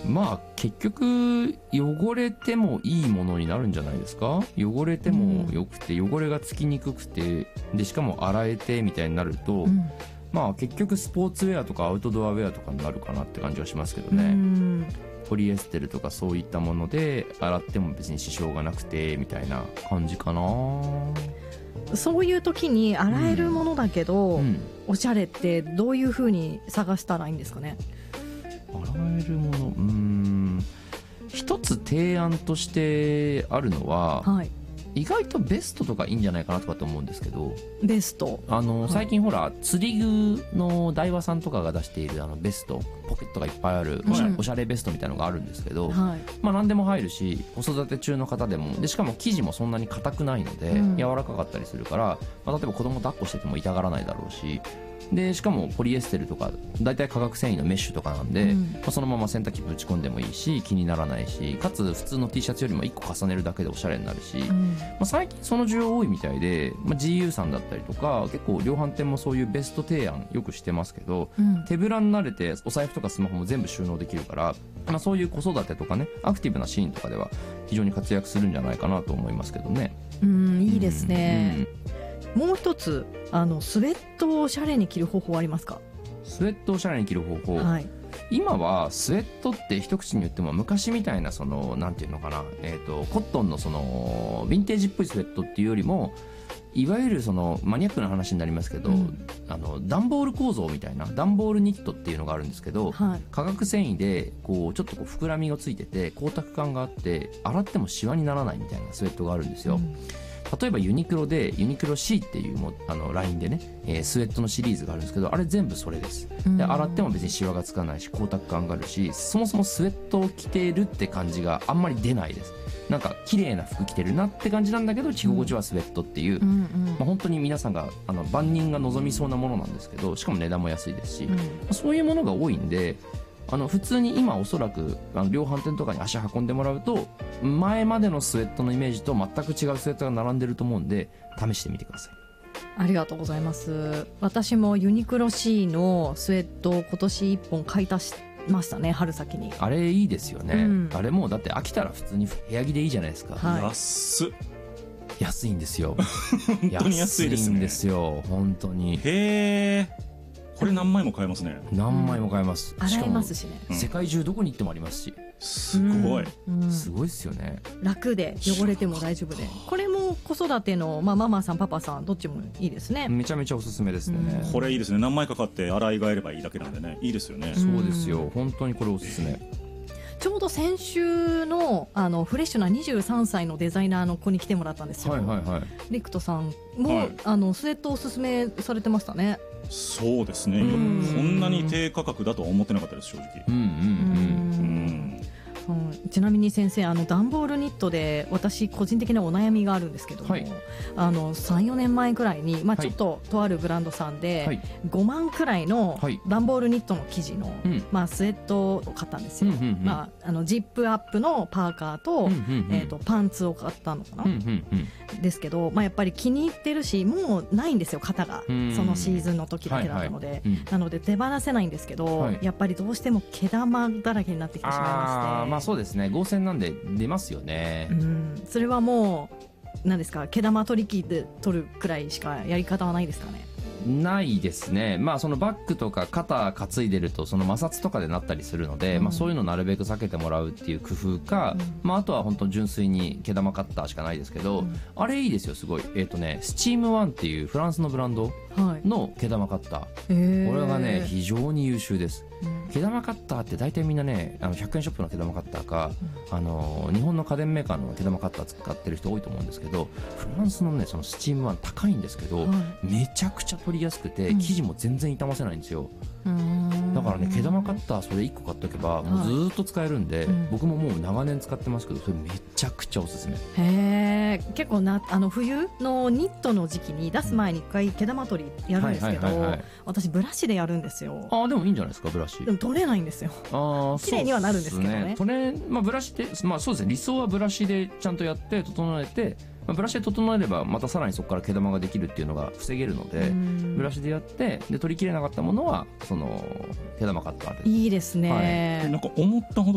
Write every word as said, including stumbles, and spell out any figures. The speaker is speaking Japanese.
まあ結局汚れてもいいものになるんじゃないですか。汚れてもよくて、汚れがつきにくくて、でしかも洗えてみたいになると、うん、まあ結局スポーツウェアとかアウトドアウェアとかになるかなって感じはしますけどね。うん、ポリエステルとかそういったもので洗っても別に支障がなくてみたいな感じかな。 そういう時に洗えるものだけど、うんうん、おしゃれってどういう風に探したらいいんですかね。 洗えるもの、うーん、一つ提案としてあるのは、はい、意外とベストとかいいんじゃないかなとかって思うんですけど。 ベスト、 あの、はい、最近ほら釣り具のダイワさんとかが出しているあのベスト、ポケットがいっぱいあるおしゃれ、うん、おしゃれベストみたいなのがあるんですけど、はい、まあ何でも入るし、子育て中の方でも、でしかも生地もそんなに硬くないので、うん、柔らかかったりするから、まあ、例えば子供抱っこしてても痛がらないだろうし、でしかもポリエステルとかだいたい化学繊維のメッシュとかなんで、うん、まあ、そのまま洗濯機ぶち込んでもいいし気にならないし、かつ普通の T シャツよりもいっこ重ねるだけでおしゃれになるし、うん、まあ、最近その需要多いみたいで、まあ、ジーユー さんだったりとか結構量販店もそういうベスト提案よくしてますけど、うん、手ぶらに慣れてお財布とかスマホも全部収納できるから、まあ、そういう子育てとかねアクティブなシーンとかでは非常に活躍するんじゃないかなと思いますけどね。 うん、いいですね。うんうん、もう一つ、あのスウェットをおしゃれに着る方法ありますか。 スウェットをおしゃれに着る方法、はい、今はスウェットって一口に言っても昔みたいなそのなんていうのかな、えーと、コットンのそのヴィンテージっぽいスウェットっていうよりも、いわゆるそのマニアックな話になりますけど、うん、あの段ボール構造みたいな段ボールニットっていうのがあるんですけど、はい、化学繊維でこうちょっとこう膨らみがついてて光沢感があって洗ってもシワにならないみたいなスウェットがあるんですよ。うん、例えばユニクロでユニクロ C っていうもあのラインでね、えー、スウェットのシリーズがあるんですけど、あれ全部それです。で洗っても別にシワがつかないし光沢感があるし、そもそもスウェットを着てるって感じがあんまり出ないです。なんか綺麗な服着てるなって感じなんだけど着心地はスウェットっていう、うんうんうん、まあ、本当に皆さんがあの万人が望みそうなものなんですけど、しかも値段も安いですし、うん、まあ、そういうものが多いんで、あの普通に今おそらくあの量販店とかに足運んでもらうと前までのスウェットのイメージと全く違うスウェットが並んでると思うんで試してみてください。 ありがとうございます。私もユニクロ C のスウェットを今年いっぽん買い足してましたね、春先に。 あれいいですよね、うん、あれもうだって飽きたら普通に部屋着でいいじゃないですか。 はい、安っ安いんですよ本当に安いですね。 安いんですよ本当に。 へえ、これ何枚も買えますね。 何枚も買えます、 うん、洗えますしね、 うん、世界中どこに行ってもありますし、 すごい、 うん、 すごいですよね。 楽で汚れても大丈夫で、これも子育ての、まあ、ママさんパパさんどっちもいいですね。 めちゃめちゃおすすめですね、 うん、これいいですね。何枚か買って洗い替えればいいだけなんでね、いいですよね。 そうですよ、本当にこれおすすめ。 ちょうど先週 の, あのフレッシュなにじゅうさんさいのデザイナーの子に来てもらったんですよ、はいはいはい、リクトさんも、はい、あのスウェットおすすめされてましたね。 そうですね、こんなに低価格だとは思ってなかったです正直。うんうんうん、 うんうん、ちなみに先生、あの段ボールニットで私個人的なお悩みがあるんですけども、はい、あの さん,よ 年前くらいに、まあ、ちょっととあるブランドさんで、はい、ごまんくらいの段ボールニットの生地の、はい、まあ、スウェットを買ったんですよ、うんうんうん、まあ、あのジップアップのパーカーと、うんうんうん、えー、とパンツを買ったのかな、うんうんうん、ですけど、まあ、やっぱり気に入ってるしもうないんですよ型が、そのシーズンの時だけだったので、はいはい、うん、なので手放せないんですけど、はい、やっぱりどうしても毛玉だらけになってきてしまいまして。 あ、まあ、そうですね、合成なんで出ますよね、 うん、それはもう何ですか、毛玉取り切って取るくらいしかやり方はないですかね。 ないですね。まあそのバッグとか肩担いでるとその摩擦とかでなったりするので、うん、まあ、そういうのをなるべく避けてもらうっていう工夫か、うん、まあ、あとは本当純粋に毛玉カッターしかないですけど、うん、あれいいですよすごい。えっ、ー、とねスチームワンっていうフランスのブランドの毛玉カッター、はい、これがね非常に優秀です、うん、毛玉カッターって大体みんなねあのひゃくえんショップの毛玉カッターか、うん、あの日本の家電メーカーの毛玉カッター使ってる人多いと思うんですけど、フランスのねそのスチームワン高いんですけど、はい、めちゃくちゃ取りやすくて、うん、生地も全然傷ませないんですよ。だからね毛玉カッターそれいっこ買っとけばもうずっと使えるんで、はい、うん、僕ももう長年使ってますけどそれめちゃくちゃおすすめ。 へー、結構なあの冬のニットの時期に出す前にいっかい毛玉取りやるんですけど、私ブラシでやるんですよ。 あ、でもいいんじゃないですかブラシ。 でも取れないんですよ。あ、綺麗にはなるんですけどね。 取れ、まあ、ブラシで、まあ、そうですね、理想はブラシでちゃんとやって整えて、まあ、ブラシで整えればまたさらにそこから毛玉ができるっていうのが防げるので、ブラシでやってで取りきれなかったものはその毛玉カッターで。 いいですね、 はい、なんか思ったほど